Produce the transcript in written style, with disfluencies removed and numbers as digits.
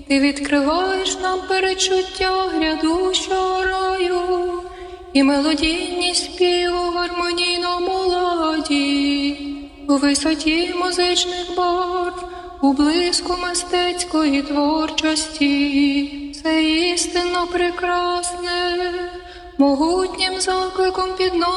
Ти відкриваєш нам перечуття грядущого раю і мелодійність співу гармонійному ладі, у висоті музичних барв, у блиску мистецької творчості. Це істинно прекрасне, могутнім закликом підносить